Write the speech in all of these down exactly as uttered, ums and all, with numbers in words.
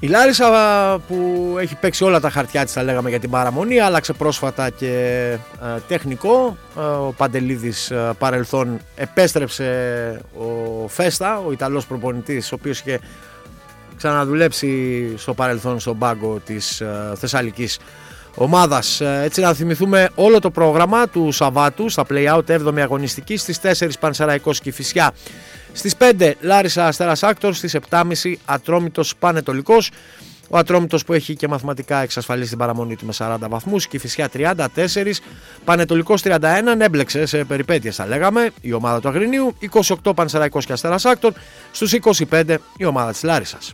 Η Λάρισα που έχει παίξει όλα τα χαρτιά της, θα λέγαμε, για την παραμονή, άλλαξε πρόσφατα και ε, τεχνικό. Ε, ο Παντελίδης ε, παρελθόν επέστρεψε ο Φέστα, ο Ιταλός προπονητής, ο οποίος είχε ξαναδουλέψει στο παρελθόν στον πάγκο της ε, Θεσσαλικής ομάδας. Ε, έτσι να θυμηθούμε όλο το πρόγραμμα του Σαββάτου στα play-out έβδομη αγωνιστική. Στις τέσσερις Πανσεραϊκός Κηφισιά, στις πέντε Λάρισα Αστέρας Άκτορ, στις επτά και μισή Ατρόμητος Πανετολικός. Ο Ατρόμητος που έχει και μαθηματικά εξασφαλίσει την παραμονή του με σαράντα βαθμούς, Κηφισιά τριάντα τέσσερα, Πανετολικός τριάντα ένα, έμπλεξε σε περιπέτειες, θα λέγαμε, η ομάδα του Αγρινίου. είκοσι οκτώ Πανσεραϊκός και Αστέρας Άκτορ, στους είκοσι πέντε η ομάδα της Λάρισσας.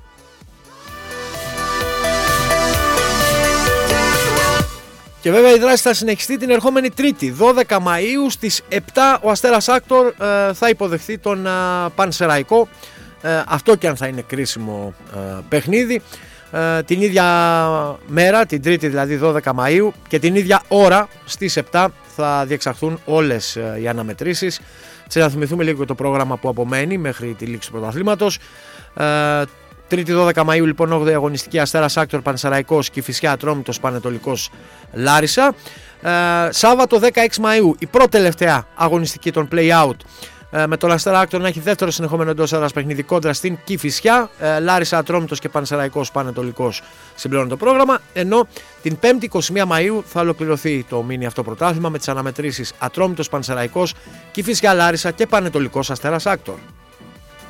Και βέβαια η δράση θα συνεχιστεί την ερχόμενη Τρίτη, δώδεκα Μαΐου, στις επτά ο Αστέρας Άκτορ ε, θα υποδεχθεί τον ε, Πανσεραϊκό. Ε, αυτό και αν θα είναι κρίσιμο ε, παιχνίδι. Ε, την ίδια μέρα, την Τρίτη δηλαδή δώδεκα Μαΐου, και την ίδια ώρα στις επτά θα διεξαχθούν όλες ε, οι αναμετρήσεις. Σε να θυμηθούμε λίγο το πρόγραμμα που απομένει μέχρι τη λήξη του πρωταθλήματος. Ε, Τρίτη δώδεκα Μαΐου λοιπόν, όγδοη αγωνιστική, Αστέρας Άκτορ Πανσεραϊκός, Κηφισιά Ατρόμητος Πανετολικός Λάρισα. Ε, Σάββατο δεκαέξι Μαΐου η πρώτη τελευταία αγωνιστική των play-out, ε, με τον Αστέρα Άκτορ να έχει δεύτερο συνεχόμενο εντός έδρας παιχνίδι κόντρα στην Κηφισιά. ε, Λάρισα Ατρόμητος και Πανσεραϊκός Πανετολικός συμπληρώνουν το πρόγραμμα, ενώ την πέμπτη είκοσι μία Μαΐου θα ολοκληρωθεί το μίνι αυτό πρωτάθλημα με τις αναμετρήσεις Ατρόμητος Πανσεραϊκός, Κηφισιά Λάρισα και Πανετολικός Αστέρας Άκτορ.